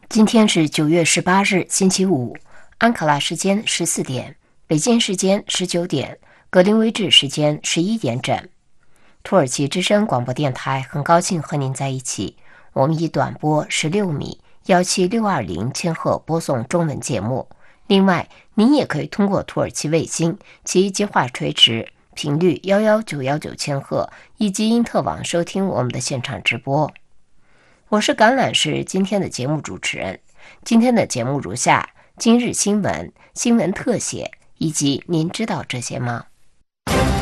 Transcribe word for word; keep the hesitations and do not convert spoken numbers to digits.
今天是九月十八日，星期五，安卡拉时间十四点，北京时间十九点，格林威治时间十一点整。土耳其之声广播电台很高兴和您在一起。我们以短波十六米幺七六二零千赫播送中文节目。另外，您也可以通过土耳其卫星其计划垂直频率幺幺九幺九千赫以及因特网收听我们的现场直播。我是橄榄市今天的节目主持人。今天的节目如下：今日新闻、新闻特写以及您知道这些吗？